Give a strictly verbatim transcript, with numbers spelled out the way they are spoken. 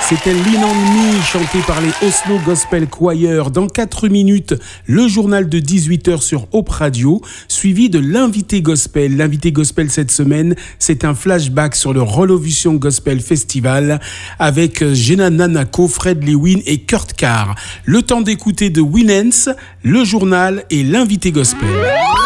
C'était Lean on Me, chanté par les Oslo Gospel Choir. Dans quatre minutes, le journal de dix-huit heures sur Hope Radio, suivi de l'invité gospel. L'invité gospel cette semaine, c'est un flashback sur le Rolovution Gospel Festival avec Jenna Nanako, Fred Lewin et Kurt Carr. Le temps d'écouter de Winans, le journal et l'invité gospel.